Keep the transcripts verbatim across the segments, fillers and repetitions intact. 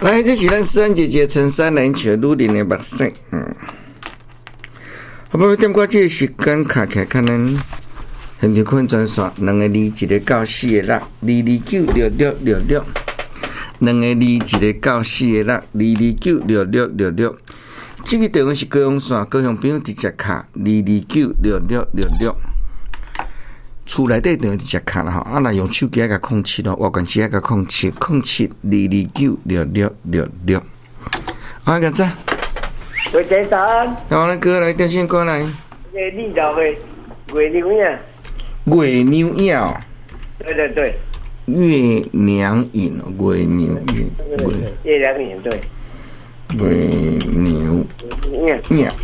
来，这是咱思安姐姐陈珊兰曲女人的目屎，嗯，好不？点过这个时间卡起来，看咱现场看专线，两个字，一个九四个六，二二九六六六六，两个字，一个九四个六，二二九六六六六。这个电话是高雄线，高雄朋友直接卡二二九六六六六。厝内底电话直接卡啦吼，啊，若用手机个控七咯，外管机个控七，控七二二九六六六六。啊，个仔， 喂，先生， 我那哥来电信过来。 诶，你找个月娘呀？ 月娘药。 对对对。 月娘饮，月娘饮， 月月娘饮对。 月娘药。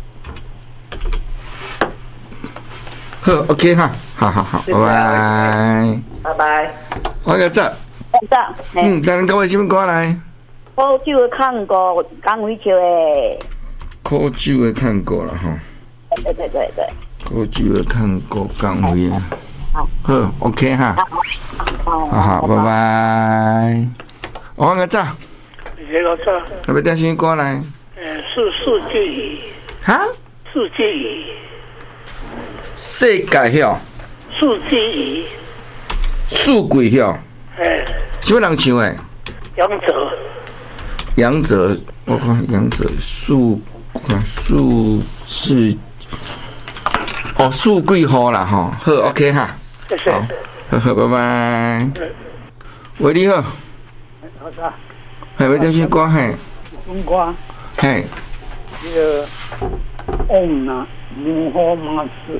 好 ，OK 哈，好好好，拜拜， 拜拜。 我个仔， 仔， 嗯，等阵各位什么歌来？ 苦酒的看过，港尾桥的。 苦酒的看过了哈。 对对对对。 苦酒的看过，港尾的。好 ，OK 哈。好好，拜拜。我个仔， 这个仔， 要不要点什么歌来？ 呃，四四季语。 哈？ 四季语。 世界遐， 四季语， 四季遐， 哎， 什么人唱诶？ 杨哲， 杨哲，我看杨哲数，我看数是，哦，数季好啦吼，好 ，OK 哈， 谢谢， 好，好，拜拜。喂，你好， 好的， 系要点什歌嘿？ 中歌， 嘿， 那个翁呐，母后马氏。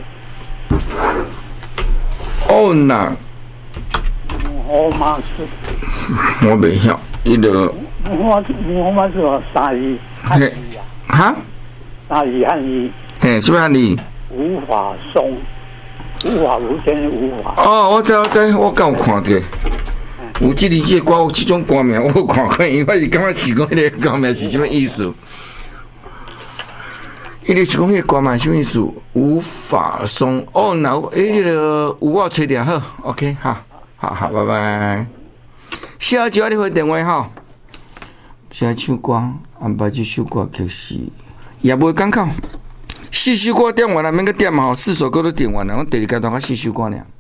哦那， 母后马氏， 我袂晓，伊个母后母后马氏哦，三字汉语啊， 哈， 三字汉语， 嘿，什么汉语？ 无法松，无法无天的无法。 哦，我知我知，我敢有看到。有即个即个歌，有即种歌名，我有看过，因为我是感觉是讲迄个歌名是什么意思？伊个是讲迄个歌名什么意思？无法松哦，那诶，迄个有我吹掉好 ，OK 哈，好好，拜拜。小姐，你回电话吼。啥首歌？安排这首歌就是也袂讲口。四首歌点完了，免个点吼，四首歌都点完了，我第二阶段甲四首歌尔。